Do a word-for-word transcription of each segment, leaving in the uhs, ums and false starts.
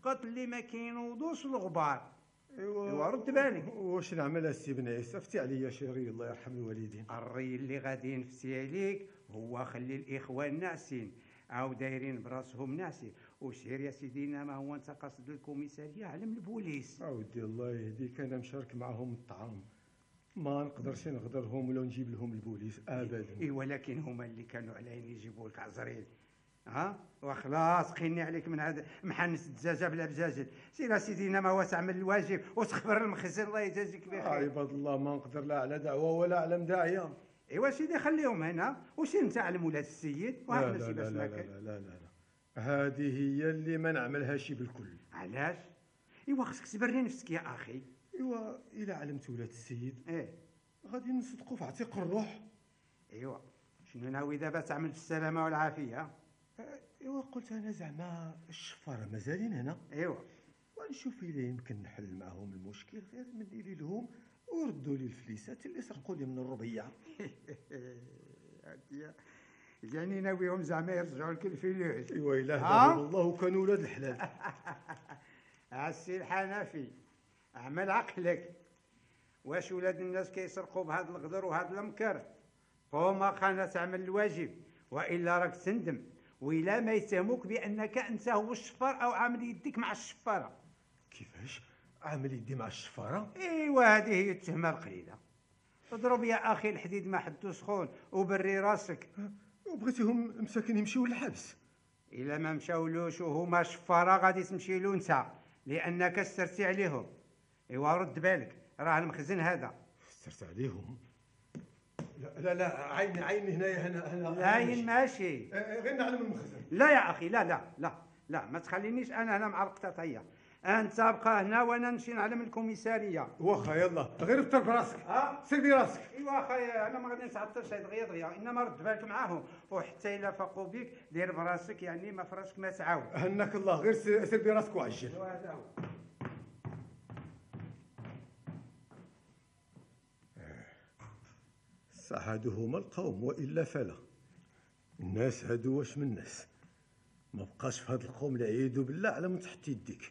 القتل اللي ما كينوضوش الغبار. ايوا ايوا رد بالك. واش نعمل السي بنعيس؟ افتي عليا شي ري الله يرحم الوالدين. الري اللي غادي نفتي عليك هو خلي الاخوان ناعسين او دايرين براسهم ناعسين، وسير يا سيدينا، ما هو انت قاصد الكوميساريه علم البوليس. اودي الله يهديك، انا مشارك معاهم الطعام، ما نقدرش نغدرهم ولا نجيب لهم البوليس ابدا. اي ولكن هما اللي كانوا عليهم يجيبوا لك عزريل، ها وخلاص قيني عليك من هذا محنس الدجاجه بلا بجاجل. سير سيدينا، ما هو تعمل الواجب وتخبر المخزن الله يجازيك بخير. آه عباد الله، ما نقدر لا على دعوه ولا على مداعيه. ايوا سيدي خليهم هنا وسير انت على مولات السيد لا وعمل لا سي باش لا ما لا, كان. لا لا لا لا هذه هي اللي ما نعملهاش بالكل. علاش؟ ايوا خصك تبري نفسك يا اخي. ايوا الا علمت ولاد السيد ايه غادي نصدقوا في عتيق الروح. ايوا شنو ناوي دابا تعمل في السلامه والعافيه؟ ايوا قلت انا زعما الشفاره مازالين هنا، ايوا ونشوف الا يمكن نحل معهم المشكل غير من لي لهم ويردوا لي الفليسات اللي سرقوا لي من الربيع. يعني ناويهم زعما يرجعوا لك الفلوس؟ ايوا الا ها؟ هداهم الله وكانوا ولاد الحلال. السي الحنفي اعمل عقلك، واش ولاد الناس كيسرقوا بهذا الغدر وهذا المكر؟ قوم خانا تعمل الواجب والا راك تندم، وإلا ما يتهموك بانك انت هو الشفار او عامل يديك مع الشفاره. كيفاش عامل يدي مع الشفاره؟ ايوا هذه هي التهمه القليله. اضرب يا اخي الحديد ما حدو سخون وبري راسك. وبغيتيهم مساكن يمشيو للحبس؟ الا ما مشاولوش وهما شفاره غادي تمشي له انت لانك استرتي عليهم. ايوا رد بالك، راه المخزن هذا. استرت عليهم؟ لا لا لا عيني عيني هنايا هنا هنا عين ماشي. غير نعلم المخزن. لا يا اخي لا لا لا لا ما تخلينيش انا هنا مع القطاطيه. انت بقى هنا وانا نمشي نعلم الكوميساريه. واخا يلا غير افطر براسك. ها سير براسك. ايوا اخايا انا ما غادي نتعطلش هاد دغيا دغيا، انما رد بالك معاهم، وحتى الا فاقوا بك دير براسك يعني ما فراسك ما تعاود. هناك الله، غير سير, سير براسك وعجل. هذا هو. هادو هما القوم والا فلا. الناس هادو واش من ناس؟ ما بقاش في هاد القوم اللي عيدوا بالله على من تحت يديك.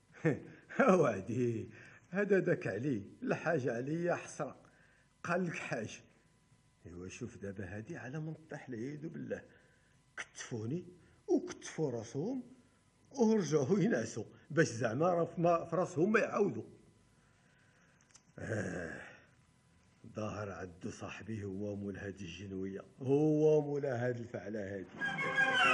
وعدي هذا داك علي الحاجه عليا حسره، قال لك حاجه. ايوا شوف دابا هادي على من طيح العيد بالله، كتفوني وكتفوا راسهم ورجعوا ينعسوا باش زعما راه في راسهم ما يعاودوا. آه ظاهر عدو صاحبي هو مول هاد الجنويه، هو مول هاد الفعله هادي.